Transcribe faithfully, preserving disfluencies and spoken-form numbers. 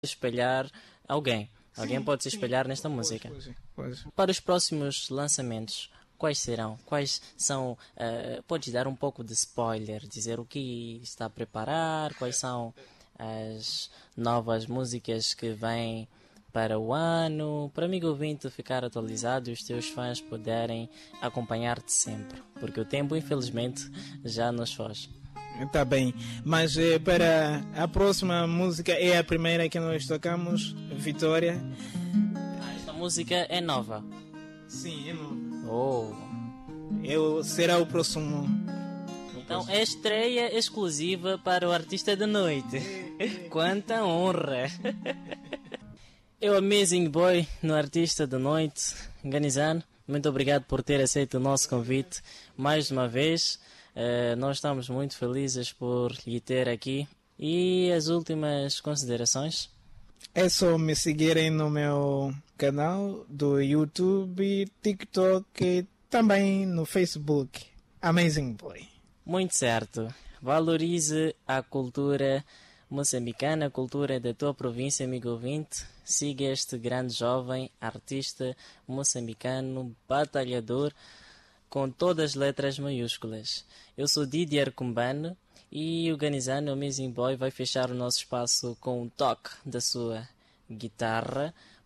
espelhar alguém. Alguém Sim, pode se sim. espelhar nesta Pode, música. pode, pode. Para os próximos lançamentos, quais serão? Quais são? Uh, podes dar um pouco de spoiler, dizer o que está a preparar, quais são as novas músicas que vêm para o ano, para o amigo ouvinte ficar atualizado e os teus fãs poderem acompanhar-te sempre, porque o tempo infelizmente já nos foge. Está bem, mas eh, para a próxima música é a primeira que nós tocamos, Vitória. Ah, esta música é nova. Sim, é nova. Oh. Eu, será o próximo. Então é estreia exclusiva para o artista da noite. Quanta honra! Eu, Amazing Boy, no Artista da Noite, Ganizano, muito obrigado por ter aceito o nosso convite mais uma vez. Uh, nós estamos muito felizes por lhe ter aqui. E as últimas considerações? É só me seguirem no meu canal do YouTube, TikTok e também no Facebook. Amazing Boy. Muito certo. Valorize a cultura moçambicana, a cultura da tua província, amigo ouvinte. Siga este grande jovem artista moçambicano, batalhador, com todas as letras maiúsculas. Eu sou Didier Cumbano e o Ganizano, o Amazing Boy, vai fechar o nosso espaço com um toque da sua guitarra,